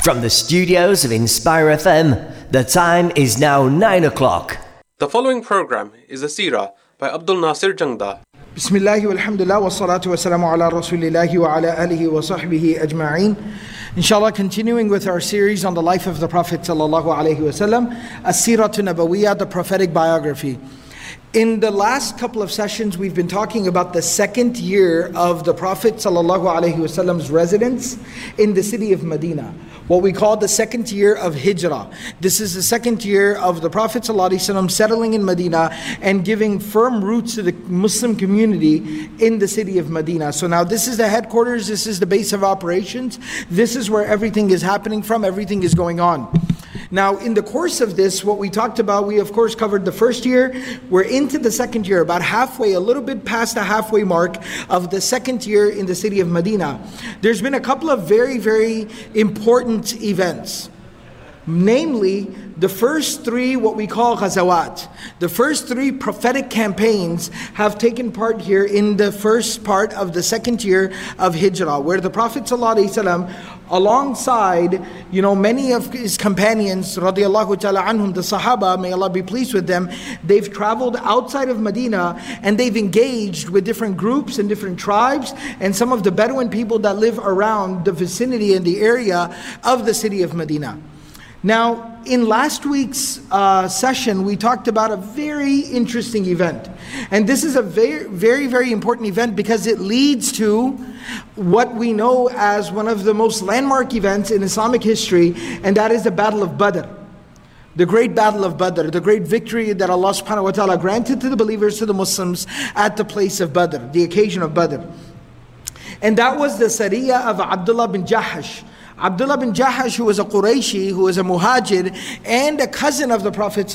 From the studios of Inspire FM, the time is now 9 o'clock. The following program is a seerah by Abdul Nasir Jangda. Bismillahi walhamdulillah wa salatu wa salamu ala rasulillahi wa ala alihi wa sahbihi ajma'een. Inshallah, continuing with our series on the life of the Prophet sallallahu alaihi wasallam, As-Siratun Nabawiyya, the prophetic biography. In the last couple of sessions, we've been talking about the second year of the Prophet sallallahu alaihi wasallam's residence in the city of Medina, what we call the second year of Hijrah. This is the second year of the Prophet sallallahu alaihi wasallam settling in Medina and giving firm roots to the Muslim community in the city of Medina. So now this is the headquarters, this is the base of operations, this is where everything is happening from, everything is going on. Now, in the course of this, what we talked about, we of course covered the first year. We're into the second year, about halfway, a little bit past the halfway mark of the second year in the city of Medina. There's been a couple of very, very important events. Namely, the first three, what we call ghazawat, the first three prophetic campaigns have taken part here in the first part of the second year of Hijrah, where the Prophet ﷺ, alongside, many of his companions, radiallahu ta'ala anhum, the Sahaba, may Allah be pleased with them, they've traveled outside of Medina and they've engaged with different groups and different tribes and some of the Bedouin people that live around the vicinity and the area of the city of Medina. Now, in last week's session, we talked about a very interesting event. And this is a very, very, very important event because it leads to what we know as one of the most landmark events in Islamic history, and that is the Battle of Badr. The great Battle of Badr, the great victory that Allah subhanahu wa ta'ala granted to the believers, to the Muslims, at the place of Badr, the occasion of Badr. And that was the Sariyah of Abdullah bin Jahash. Abdullah bin Jahash, who was a Qurayshi, who was a Muhajir, and a cousin of the Prophet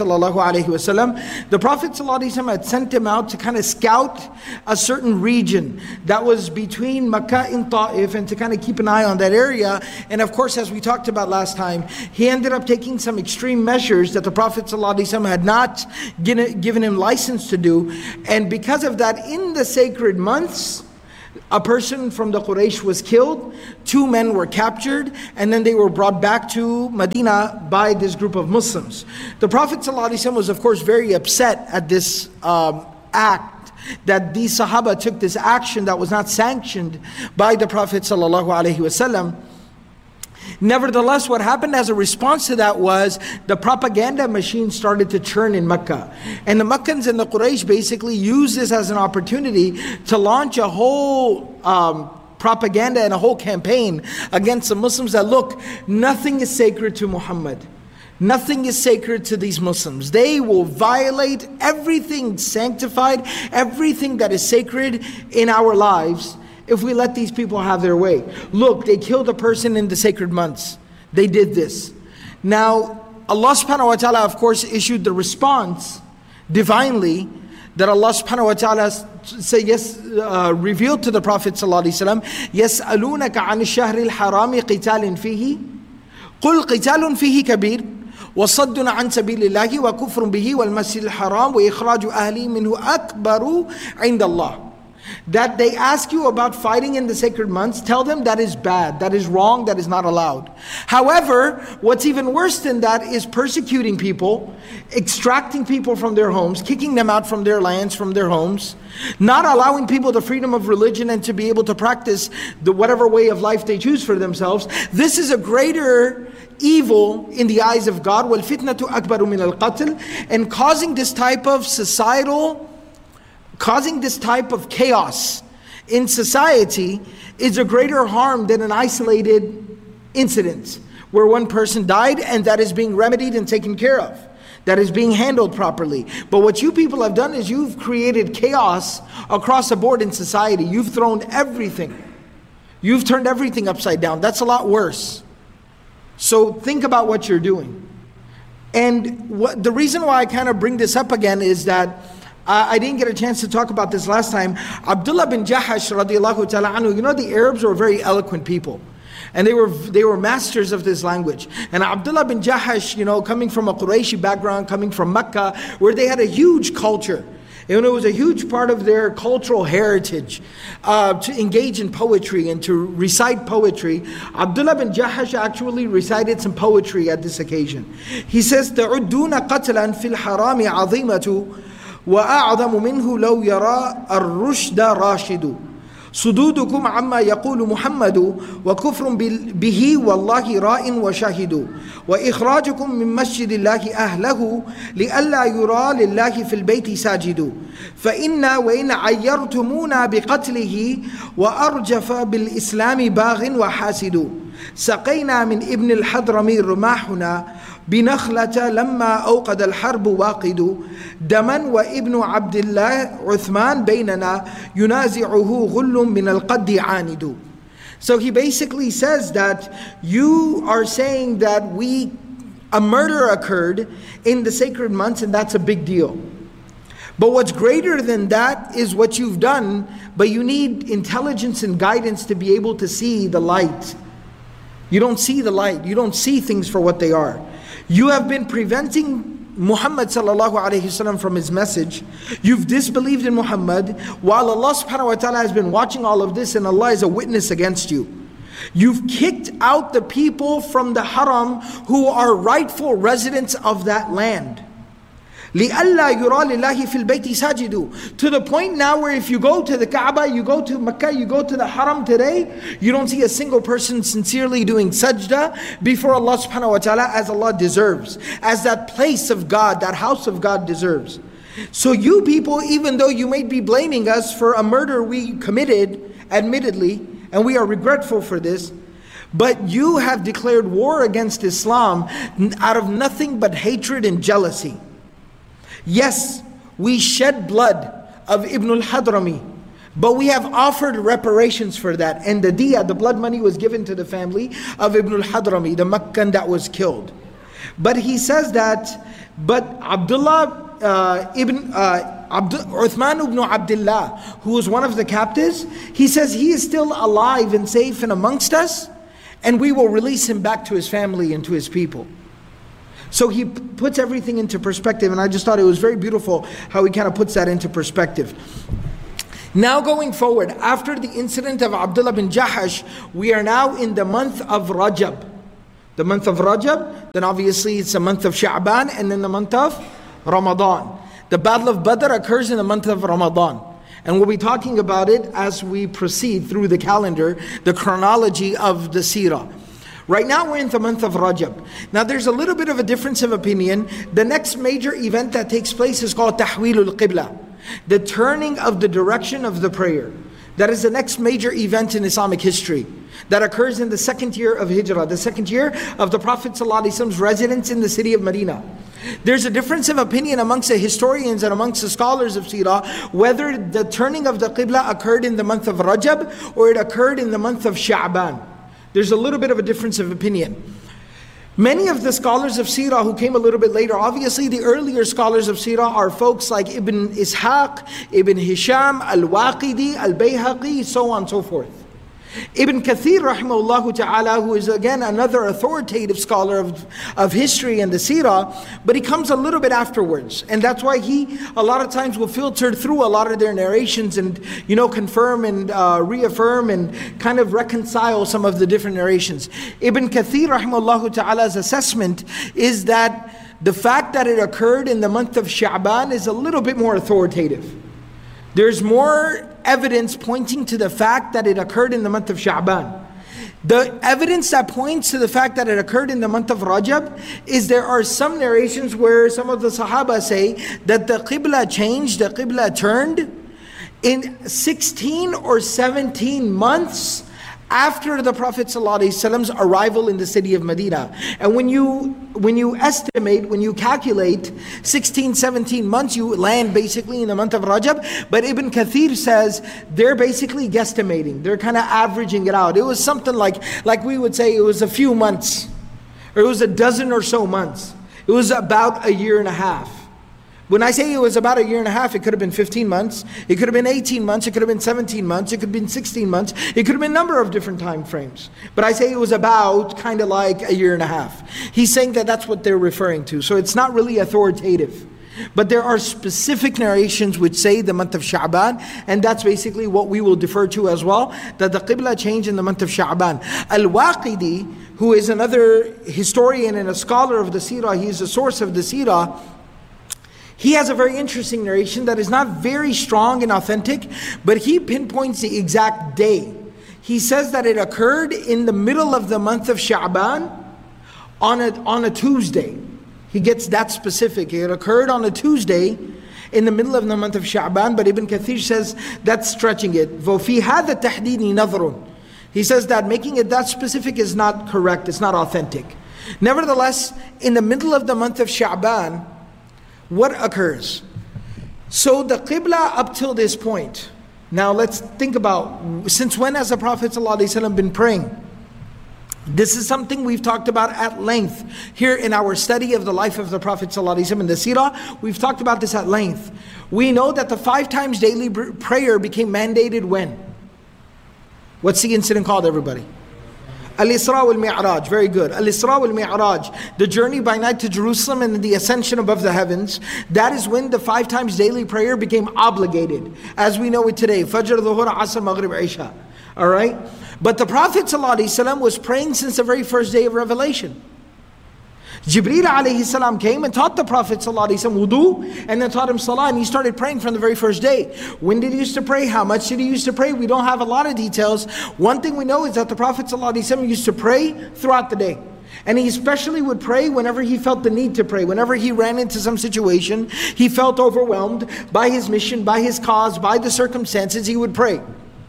ﷺ. The Prophet ﷺ had sent him out to kind of scout a certain region that was between Makkah and Ta'if, and to kind of keep an eye on that area. And of course, as we talked about last time, he ended up taking some extreme measures that the Prophet ﷺ had not given him license to do. And because of that, in the sacred months, a person from the Quraysh was killed, 2 men were captured, and then they were brought back to Medina by this group of Muslims. The Prophet ﷺ was of course very upset at this act, that these Sahaba took this action that was not sanctioned by the Prophet ﷺ. Nevertheless, what happened as a response to that was the propaganda machine started to churn in Mecca. And the Meccans and the Quraysh basically used this as an opportunity to launch a whole propaganda and a whole campaign against the Muslims that, look, nothing is sacred to Muhammad. Nothing is sacred to these Muslims. They will violate everything sanctified, everything that is sacred in our lives, if we let these people have their way. Look, they killed a person in the sacred months. They did this. Now, Allah subhanahu wa ta'ala, of course, issued the response divinely that Allah subhanahu wa ta'ala revealed to the Prophet sallallahu alaihi wasallam, يَسْأَلُونَكَ عَنِ الشَّهْرِ الْحَرَامِ قِتَالٍ فِيهِ قُلْ قِتَالٌ فِيهِ كَبِيرٌ وَصَدٌّ عَنْ سَبِيلِ اللَّهِ وَكُفْرٌ بِهِ وَالْمَسْجِدِ الْحَرَامِ وَإِخْرَاجُ أَهْلِهِ مِنْهُ أَكْبَرُ عِنْدَ اللَّهِ. That they ask you about fighting in the sacred months, tell them that is bad, that is wrong, that is not allowed. However, what's even worse than that is persecuting people, extracting people from their homes, kicking them out from their lands, from their homes, not allowing people the freedom of religion and to be able to practice the whatever way of life they choose for themselves. This is a greater evil in the eyes of God, وَالْفِتْنَةُ أَكْبَرُ مِنَ الْقَتْلِ, and causing this type of chaos in society is a greater harm than an isolated incident where one person died and that is being remedied and taken care of, that is being handled properly. But what you people have done is you've created chaos across the board in society. You've thrown everything. You've turned everything upside down. That's a lot worse. So think about what you're doing. And the reason why I kind of bring this up again is that I didn't get a chance to talk about this last time. Abdullah bin Jahash radiallahu ta'ala anhu, the Arabs were very eloquent people. And they were masters of this language. And Abdullah bin Jahash, coming from a Qurayshi background, coming from Mecca, where they had a huge culture. And it was a huge part of their cultural heritage to engage in poetry and to recite poetry. Abdullah bin Jahash actually recited some poetry at this occasion. He says, تَعُدُّونَ قَتْلًا فِي الْحَرَامِ عَظِيمَةُ وَأَعْظَمُ مِنْهُ لَوْ يَرَى الرُّشْدَ رَاشِدُ صدودكم عما يقول محمد وكفر به والله راء وشاهد وإخراجكم من مسجد الله أهله لئلا يرى لله في البيت ساجد فإنا وإن عيرتمونا بقتله وأرجف بالإسلام باغ وحاسد سقينا من ابن الحضرمي رماحنا بنخلة لما أوقد الحرب واقد دما وابن عبد الله عثمان بيننا ينازعه غل من القد عاند. So he basically says that you are saying that a murder occurred in the sacred months, and that's a big deal. But what's greater than that is what you've done, but you need intelligence and guidance to be able to see the light. You don't see the light. You don't see things for what they are. You have been preventing Muhammad sallallahu alayhi wasallam from his message. You've disbelieved in Muhammad while Allah subhanahu wa ta'ala has been watching all of this, and Allah is a witness against you. You've kicked out the people from the haram who are rightful residents of that land. لِأَلَّا يُرَى لِلَّهِ فِي الْبَيْتِ سَاجِدُ. To the point now where if you go to the Kaaba, you go to Mecca, you go to the Haram today, you don't see a single person sincerely doing sajda before Allah subhanahu wa ta'ala as Allah deserves, as that place of God, that house of God deserves. So you people, even though you may be blaming us for a murder we committed, admittedly, and we are regretful for this, but you have declared war against Islam out of nothing but hatred and jealousy. Yes, we shed blood of Ibn al-Hadrami, but we have offered reparations for that. And the diya, the blood money, was given to the family of Ibn al-Hadrami, the Meccan that was killed. But he says that, but Uthman ibn Abdullah, who was one of the captives, he says he is still alive and safe and amongst us, and we will release him back to his family and to his people. So he puts everything into perspective, and I just thought it was very beautiful how he kind of puts that into perspective. Now going forward, after the incident of Abdullah bin Jahash, we are now in the month of Rajab. The month of Rajab, then obviously it's the month of Sha'ban, and then the month of Ramadan. The Battle of Badr occurs in the month of Ramadan. And we'll be talking about it as we proceed through the calendar, the chronology of the seerah. Right now we're in the month of Rajab. Now there's a little bit of a difference of opinion. The next major event that takes place is called Tahwilul Qibla, the turning of the direction of the prayer. That is the next major event in Islamic history that occurs in the second year of Hijrah, the second year of the Prophet ﷺ's residence in the city of Medina. There's a difference of opinion amongst the historians and amongst the scholars of Seerah whether the turning of the Qibla occurred in the month of Rajab or it occurred in the month of Sha'ban. There's a little bit of a difference of opinion. Many of the scholars of Seerah who came a little bit later, obviously the earlier scholars of Seerah are folks like Ibn Ishaq, Ibn Hisham, Al-Waqidi, Al-Bayhaqi, so on and so forth. Ibn Kathir rahimahullah ta'ala, who is again another authoritative scholar of history and the seerah, but he comes a little bit afterwards. And that's why he a lot of times will filter through a lot of their narrations and confirm and reaffirm and kind of reconcile some of the different narrations. Ibn Kathir rahimahullah ta'ala's assessment is that the fact that it occurred in the month of Sha'ban is a little bit more authoritative. There's more evidence pointing to the fact that it occurred in the month of Sha'ban. The evidence that points to the fact that it occurred in the month of Rajab is there are some narrations where some of the Sahaba say that the Qibla changed, the Qibla turned in 16 or 17 months after the Prophet ﷺ's arrival in the city of Medina. And when you estimate, when you calculate 16, 17 months, you land basically in the month of Rajab. But Ibn Kathir says they're basically guesstimating. They're kind of averaging it out. It was something like we would say it was a few months, or it was a dozen or so months. It was about a year and a half. When I say it was about a year and a half, it could have been 15 months, it could have been 18 months, it could have been 17 months, it could have been 16 months, it could have been a number of different time frames. But I say it was about kind of like a year and a half. He's saying that that's what they're referring to. So it's not really authoritative. But there are specific narrations which say the month of Sha'ban, and that's basically what we will defer to as well, that the Qibla changed in the month of Sha'ban. Al-Waqidi, who is another historian and a scholar of the Seerah, he is a source of the Seerah, he has a very interesting narration that is not very strong and authentic, but he pinpoints the exact day. He says that it occurred in the middle of the month of Sha'ban on a Tuesday. He gets that specific. It occurred on a Tuesday in the middle of the month of Sha'ban, but Ibn Kathir says that's stretching it. وَفِي هَذَا التَّحْدِيدِ نَظْرٌ. He says that making it that specific is not correct, it's not authentic. Nevertheless, in the middle of the month of Sha'ban, what occurs? So the Qibla up till this point. Now let's think about, since when has the Prophet ﷺ been praying? This is something we've talked about at length here in our study of the life of the Prophet ﷺ in the Seerah. We've talked about this at length. We know that the 5 times daily prayer became mandated when? What's the incident called, everybody? Al-Isra wal-Mi'raj, very good. Al-Isra wal-Mi'raj, the journey by night to Jerusalem and the ascension above the heavens. That is when the 5 times daily prayer became obligated, as we know it today. Fajr, Dhuhr, Asr, Maghrib, Isha. Alright? But the Prophet ﷺ was praying since the very first day of revelation. Jibreel alayhi salam came and taught the Prophet ﷺ wudu, and then taught him salah, and he started praying from the very first day. When did he used to pray? How much did he used to pray? We don't have a lot of details. One thing we know is that the Prophet ﷺ used to pray throughout the day. And he especially would pray whenever he felt the need to pray. Whenever he ran into some situation, he felt overwhelmed by his mission, by his cause, by the circumstances, he would pray.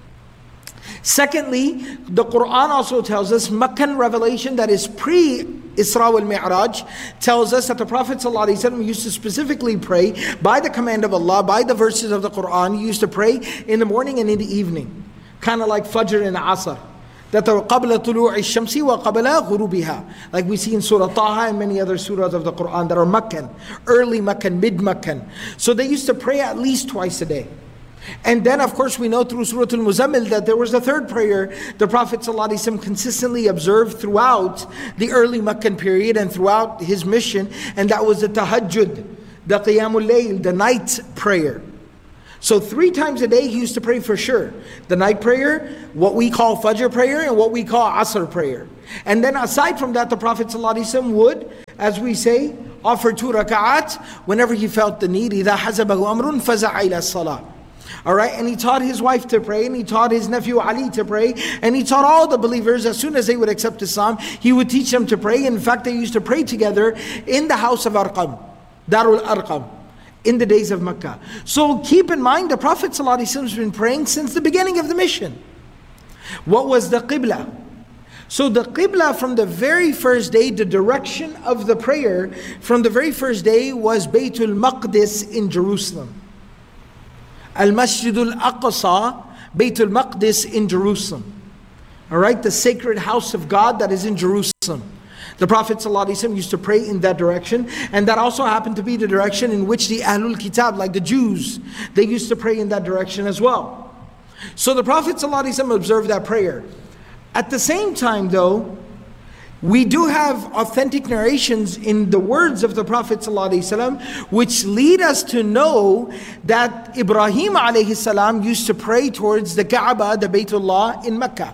Secondly, the Quran also tells us, Meccan revelation that is pre-Isra wal-Mi'raj tells us that the Prophet ﷺ used to specifically pray by the command of Allah, by the verses of the Quran. He used to pray in the morning and in the evening, kind of like Fajr and Asr. That the قَبْلَ طُلُوعِ الشَّمْسِ وَقَبْلَ غُرُوبِهَا, like we see in Surah Taha and many other surahs of the Quran that are Meccan, early Meccan, mid-Meccan. So they used to pray at least twice a day. And then of course we know through Surah Al-Muzammil that there was a third prayer the Prophet ﷺ consistently observed throughout the early Meccan period and throughout his mission, and that was the tahajjud, the qiyamul layl, the night prayer. So 3 times a day he used to pray for sure. The night prayer, what we call Fajr prayer, and what we call Asr prayer. And then aside from that, the Prophet ﷺ would, as we say, offer 2 raka'at whenever he felt the need. إِذَا حَزَبَهُ أَمْرٌ فَزَعَ إِلَى الصَّلَاةِ. Alright, and he taught his wife to pray, and he taught his nephew Ali to pray, and he taught all the believers as soon as they would accept Islam, he would teach them to pray. In fact, they used to pray together in the house of Arqam, Darul Arqam, in the days of Mecca. So keep in mind, the Prophet ﷺ has been praying since the beginning of the mission. What was the Qibla? So the Qibla from the very first day, the direction of the prayer from the very first day was Baytul Maqdis in Jerusalem. Al-Masjid al-Aqsa, Bayt al-Maqdis in Jerusalem. Alright, the sacred house of God that is in Jerusalem. The Prophet ﷺ used to pray in that direction, and that also happened to be the direction in which the Ahlul Kitab, like the Jews, they used to pray in that direction as well. So the Prophet ﷺ observed that prayer. At the same time though, we do have authentic narrations in the words of the Prophet ﷺ which lead us to know that Ibrahim alayhi salam used to pray towards the Kaaba, the Baytullah in Mecca.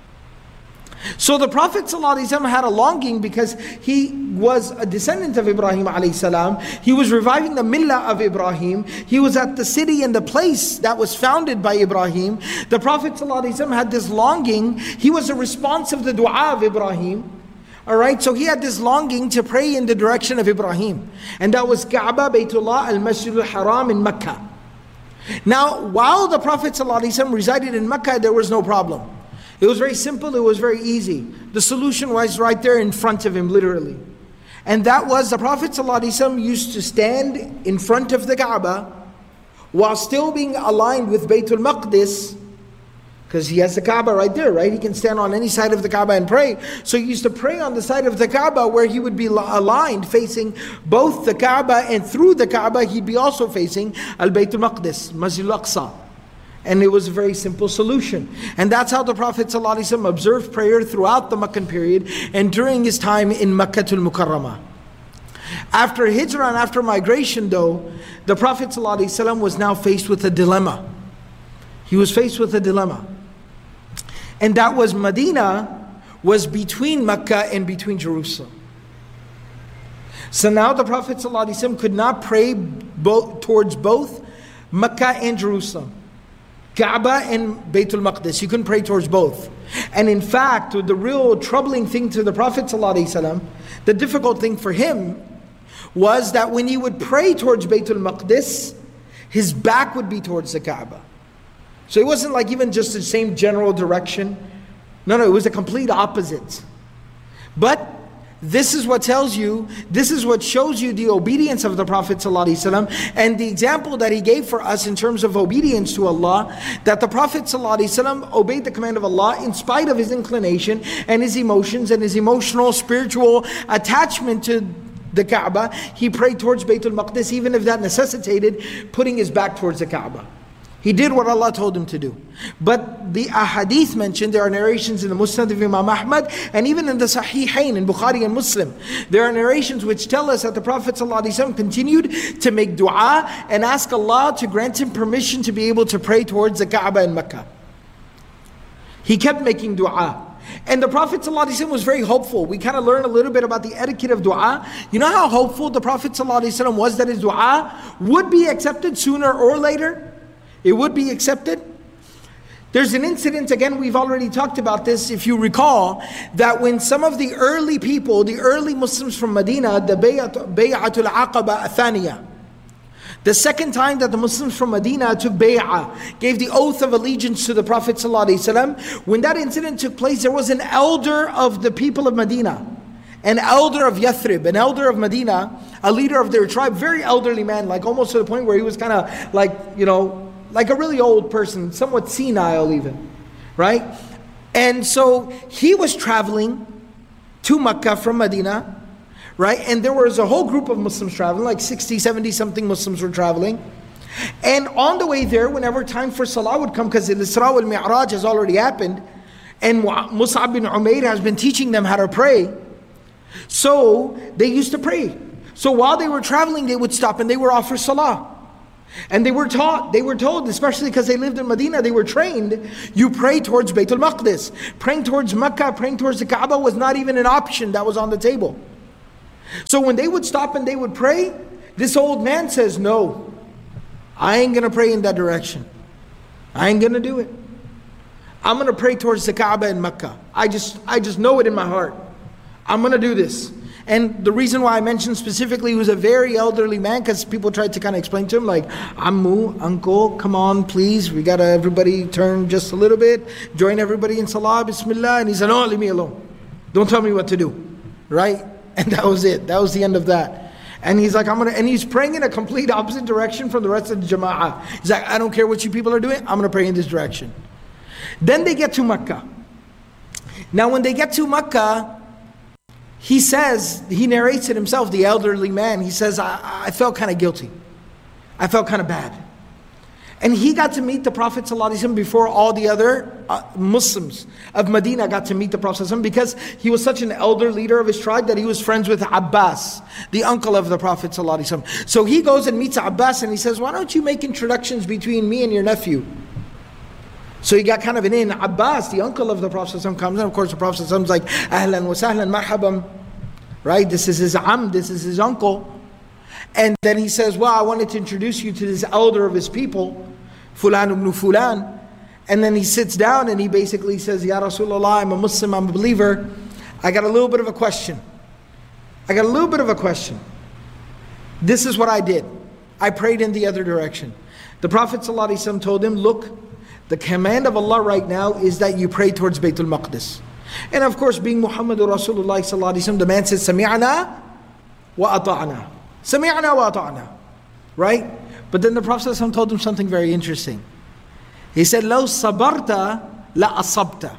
So the Prophet ﷺ had a longing because he was a descendant of Ibrahim alayhi salam. He was reviving the millah of Ibrahim. He was at the city and the place that was founded by Ibrahim. The Prophet ﷺ had this longing. He was a response of the dua of Ibrahim. Alright, so he had this longing to pray in the direction of Ibrahim. And that was Kaaba, Baytullah, Al-Masjid al-Haram in Mecca. Now, while the Prophet ﷺ resided in Mecca, there was no problem. It was very simple, it was very easy. The solution was right there in front of him, literally. And that was the Prophet ﷺ used to stand in front of the Kaaba while still being aligned with Baytul Maqdis, because he has the Kaaba right there, right? He can stand on any side of the Kaaba and pray. So he used to pray on the side of the Kaaba where he would be aligned, facing both the Kaaba, and through the Kaaba he'd be also facing Al-Baytul Maqdis, Masjid al-Aqsa. And it was a very simple solution. And that's how the Prophet ﷺ observed prayer throughout the Meccan period and during his time in Makkatul Mukarramah. After Hijrah and after migration though, the Prophet ﷺ was now faced with a dilemma. He was faced with a dilemma. And that was Medina was between Mecca and between Jerusalem. So now the Prophet ﷺ could not pray towards both Mecca and Jerusalem. Kaaba and Baytul Maqdis. He couldn't pray towards both. And in fact, the real troubling thing to the Prophet ﷺ, the difficult thing for him, was that when he would pray towards Baytul Maqdis, his back would be towards the Kaaba. So it wasn't like even just the same general direction. No, it was a complete opposite. But this is what tells you, this is what shows you the obedience of the Prophet ﷺ and the example that he gave for us in terms of obedience to Allah, that the Prophet ﷺ obeyed the command of Allah in spite of his inclination and his emotions and his emotional, spiritual attachment to the Kaaba. He prayed towards Baytul Maqdis even if that necessitated putting his back towards the Kaaba. He did what Allah told him to do. But the ahadith mentioned, there are narrations in the Musnad of Imam Ahmad and even in the Sahihain, in Bukhari and Muslim. There are narrations which tell us that the Prophet ﷺ continued to make dua and ask Allah to grant him permission to be able to pray towards the Kaaba in Mecca. He kept making dua. And the Prophet ﷺ was very hopeful. We kind of learn a little bit about the etiquette of dua. You know how hopeful the Prophet ﷺ was that his dua would be accepted sooner or later? It would be accepted. There's an incident, again, we've already talked about this, if you recall, that when some of the early people, the early Muslims from Medina, the Bay'atul Aqaba Athaniya, the second time that the Muslims from Medina took bay'ah, gave the oath of allegiance to the Prophet ﷺ, when that incident took place, there was an elder of the people of Medina, an elder of Yathrib, an elder of Medina, a leader of their tribe, very elderly man, like almost to the point where he was kind of like, like a really old person, somewhat senile even, right? And so he was traveling to Mecca from Medina, right? And there was a whole group of Muslims traveling, like 60, 70 something Muslims were traveling. And on the way there, whenever time for Salah would come, because the Isra wal Mi'raj has already happened, and Mus'ab bin Umair has been teaching them how to pray, so they used to pray. So while they were traveling, they would stop and they would offer Salah. And they were told, especially because they lived in Medina, they were trained, you pray towards Baytul Maqdis. Praying towards Mecca, praying towards the Kaaba was not even an option that was on the table. So when they would stop and they would pray, this old man says, no, I ain't going to pray in that direction. I ain't going to do it. I'm going to pray towards the Kaaba in Mecca. I just know it in my heart. I'm going to do this. And the reason why I mentioned specifically he was a very elderly man, because people tried to kind of explain to him like, Ammu, uncle, come on please, we gotta everybody turn just a little bit, join everybody in Salah, Bismillah. And he said, no, leave me alone. Don't tell me what to do. Right? And that was it. That was the end of that. And he's like, and he's praying in a complete opposite direction from the rest of the Jama'ah. He's like, I don't care what you people are doing, I'm going to pray in this direction. Then they get to Mecca. Now when they get to Mecca, he says, he narrates it himself, the elderly man, he says, I felt kind of guilty. I felt kind of bad. And he got to meet the Prophet ﷺ before all the other Muslims of Medina got to meet the Prophet ﷺ, because he was such an elder leader of his tribe that he was friends with Abbas, the uncle of the Prophet ﷺ. So he goes and meets Abbas and he says, why don't you make introductions between me and your nephew? So he got kind of an in. Abbas, the uncle of the Prophet ﷺ, comes in. Of course, the Prophet ﷺ is like, Ahlan wa sahlan, marhaban. Right? This is his this is his uncle. And then he says, well, I wanted to introduce you to this elder of his people, Fulan ibn Fulan. And then he sits down and he basically says, Ya Rasulullah, I'm a Muslim, I'm a believer. I got a little bit of a question. This is what I did. I prayed in the other direction. The Prophet ﷺ told him, look, the command of Allah right now is that you pray towards Baytul Maqdis. And of course, being Muhammadur Rasulullah ﷺ, the man says, Sami'na wa ata'na. Sami'na wa ata'na. Right? But then the Prophet ﷺ told him something very interesting. He said, لو صبرت لأصبت.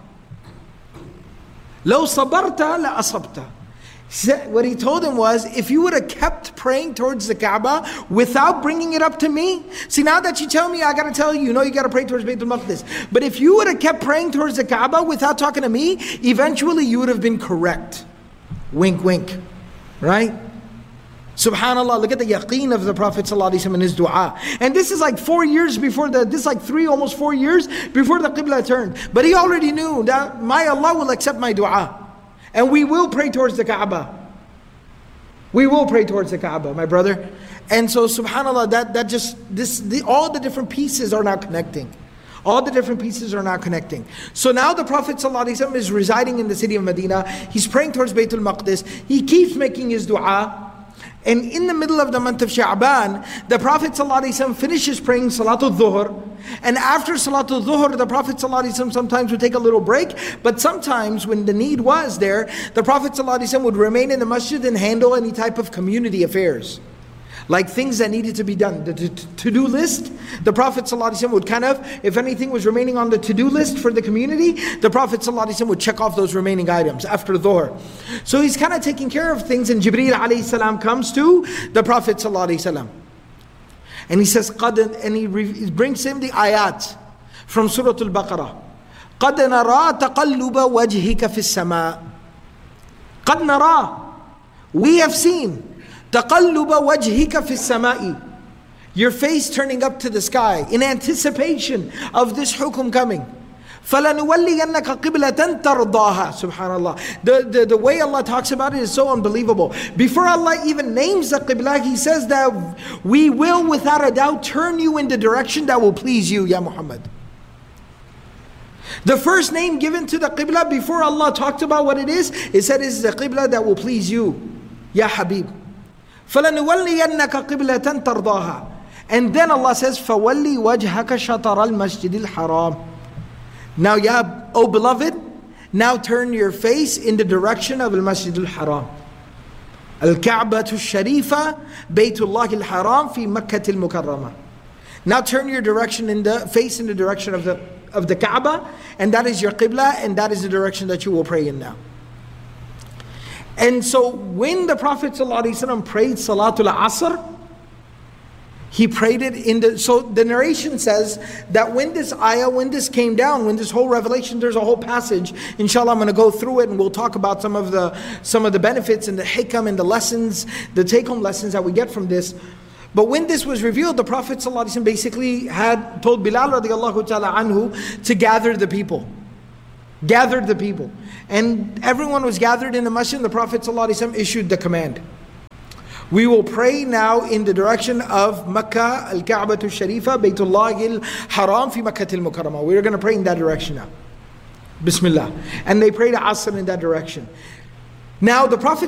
لو صبرت لأصبت. What he told him was, if you would have kept praying towards the Kaaba without bringing it up to me, see, now that you tell me, I got to tell you, you got to pray towards Baytul Maqdis. But if you would have kept praying towards the Kaaba without talking to me, eventually you would have been correct. Wink, wink. Right? Subhanallah, look at the yaqeen of the Prophet ﷺ in his dua. And this is like 4 years before this is like 3, almost 4 years before the Qibla turned. But he already knew that my Allah will accept my dua. And we will pray towards the Kaaba. We will pray towards the Kaaba, my brother. And so subhanallah, all the different pieces are now connecting. All the different pieces are now connecting. So now the Prophet ﷺ is residing in the city of Medina. He's praying towards Baytul Maqdis. He keeps making his dua. And in the middle of the month of Sha'ban, the Prophet ﷺ finishes praying Salatul Dhuhr. And after Salatul Dhuhr, the Prophet ﷺ sometimes would take a little break. But sometimes when the need was there, the Prophet ﷺ would remain in the masjid and handle any type of community affairs. Like things that needed to be done. The to-do list, the Prophet ﷺ would if anything was remaining on the to-do list for the community, the Prophet ﷺ would check off those remaining items after Dhuhr. So he's taking care of things, and Jibreel alayhi salam comes to the Prophet ﷺ. And he says, and he brings him the ayat from Surah Al-Baqarah. قَدْ نَرَى تَقَلُّبَ وَجْهِكَ فِي السَّمَاءِ قَدْ نَرَى, we have seen تَقَلُّبَ وَجْهِكَ فِي السَّمَاءِ, your face turning up to the sky in anticipation of this hukum coming. فَلَنُوَلِّيَنَّكَ قِبْلَةً تَرْضَاهَا. Subhanallah. The way Allah talks about it is so unbelievable. Before Allah even names the qibla, He says that we will without a doubt turn you in the direction that will please you, Ya Muhammad. The first name given to the qibla before Allah talked about what it is, it said it is the qibla that will please you, Ya Habib. فَلَنُوَلِّيَنَّكَ قِبْلَةً تَرْضَاهَا. And then Allah says, فَوَلِّي وَجْهَكَ شَطَرَ الْمَسْجِدِ الْحَرَامِ. Now, O beloved, now turn your face in the direction of Al-Masjid Al-Haram. Al-Ka'batu Sharifa, Baytullah Al-Haram fi Makkah Al-Mukarramah. Now turn your face in the direction of the Kaaba, and that is your Qibla, and that is the direction that you will pray in now. And so when the Prophet ﷺ prayed Salatul Asr, he prayed it so the narration says that when this came down, when this whole revelation, there's a whole passage. Inshallah, I'm going to go through it and we'll talk about some of the benefits and the hikam and the lessons, the take-home lessons that we get from this. But when this was revealed, the Prophet ﷺ basically had told Bilal radiallahu ta'ala anhu to gather the people. Gathered the people. And everyone was gathered in the masjid, and the Prophet ﷺ issued the command. We will pray now in the direction of Makkah, Al-Ka'bah Al-Sharifa, Baytullah Al-Haram fi Makkah Al-Mukarramah. We're going to pray in that direction now. Bismillah. And they prayed Asr in that direction. Now the Prophet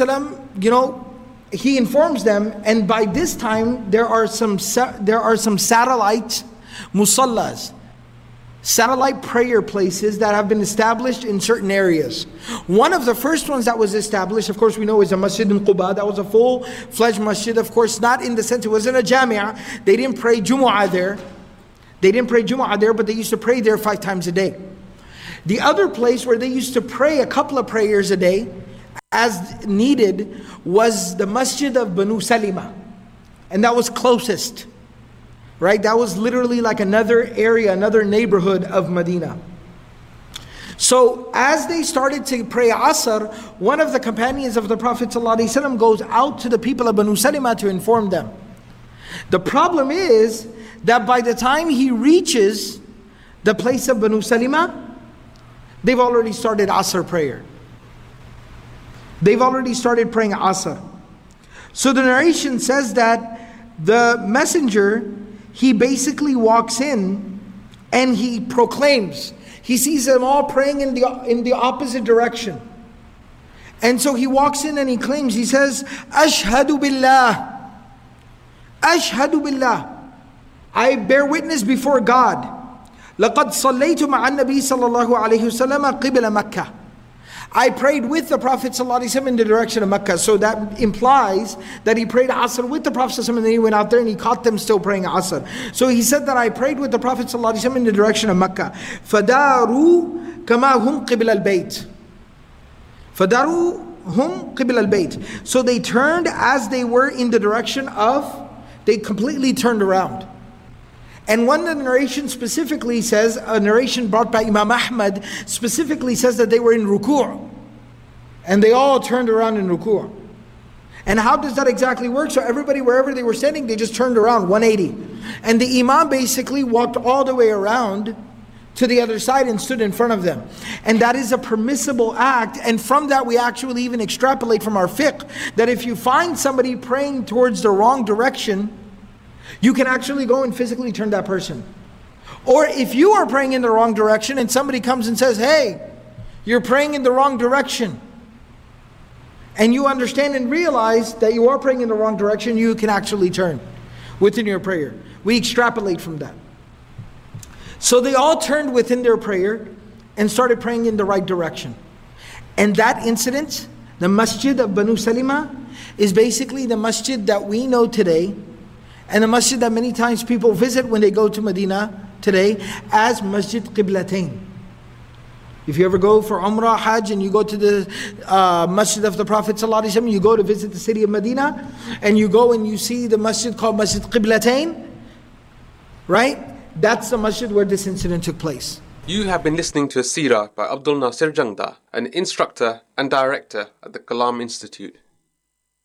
ﷺ, he informs them, and by this time there are some satellite musallas, satellite prayer places that have been established in certain areas. One of the first ones that was established, of course we know, is a Masjid in Quba. That was a full-fledged masjid, of course not in the sense, it wasn't a jami'ah. They didn't pray Jumu'ah there. But they used to pray there 5 times a day. The other place where they used to pray a couple of prayers a day, as needed, was the Masjid of Banu Salima. And that was closest. Right? That was literally like another area, another neighborhood of Medina. So as they started to pray Asr, one of the companions of the Prophet ﷺ goes out to the people of Banu Salima to inform them. The problem is that by the time he reaches the place of Banu Salima, they've already started Asr prayer. They've already started praying Asr. So the narration says that the messenger, he basically walks in and he proclaims. He sees them all praying in the opposite direction. And so he walks in and he claims, he says, Ashhadu billah. Ashhadu billah. I bear witness before God. لَقَدْ صَلَّيْتُ مَعَ النَّبِي صَلَّى اللَّهُ عَلَيْهِ وسلم قِبْلَ مَكَّةِ. I prayed with the Prophet ﷺ in the direction of Mecca. So that implies that he prayed Asr with the Prophet ﷺ, and then he went out there and he caught them still praying Asr. So he said that I prayed with the Prophet ﷺ in the direction of Mecca. فَدَارُوا كَمَا هُمْ قِبْلَ الْبَيْتِ. فَدَارُوا هُمْ قِبْلَ الْبَيْتِ. So they turned as they were in the direction of, they completely turned around. And one of the narration specifically says, a narration brought by Imam Ahmad specifically says that they were in ruku'. And they all turned around in ruku'. And how does that exactly work? So everybody, wherever they were standing, they just turned around 180. And the imam basically walked all the way around to the other side and stood in front of them. And that is a permissible act. And from that we actually even extrapolate from our fiqh that if you find somebody praying towards the wrong direction, you can actually go and physically turn that person. Or if you are praying in the wrong direction and somebody comes and says, hey, you're praying in the wrong direction, and you understand and realize that you are praying in the wrong direction, you can actually turn within your prayer. We extrapolate from that. So they all turned within their prayer and started praying in the right direction. And that incident, the masjid of Banu Salima, is basically the masjid that we know today, and the masjid that many times people visit when they go to Medina today as Masjid Qiblatain. If you ever go for Umrah, Hajj, and you go to the masjid of the Prophet ﷺ, you go to visit the city of Medina, and you go and you see the masjid called Masjid Qiblatain, right? That's the masjid where this incident took place. You have been listening to a seerah by Abdul Nasir Jangda, an instructor and director at the Kalam Institute.